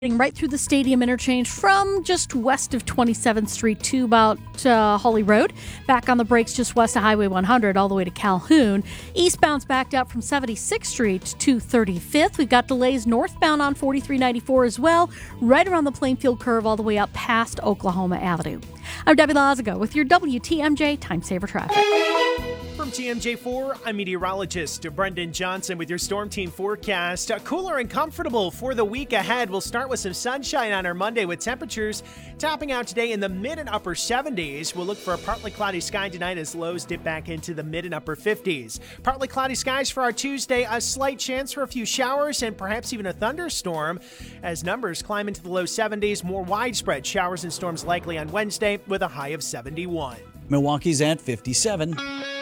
Right through the stadium interchange from just west of 27th Street to about Holly Road. Back on the brakes just west of Highway 100 all the way to Calhoun. Eastbound's backed up from 76th Street to 35th. We've got delays northbound on 4394 as well, right around the Plainfield curve all the way up past Oklahoma Avenue. I'm Debbie Lazago with your WTMJ Time Saver Traffic. From TMJ4, I'm meteorologist Brendan Johnson with your Storm Team forecast. Cooler and comfortable for the week ahead. We'll start with some sunshine on our Monday with temperatures topping out today in the mid and upper 70s. We'll look for a partly cloudy sky tonight as lows dip back into the mid and upper 50s. Partly cloudy skies for our Tuesday. A slight chance for a few showers and perhaps even a thunderstorm as numbers climb into the low 70s. More widespread showers and storms likely on Wednesday with a high of 71. Milwaukee's at 57.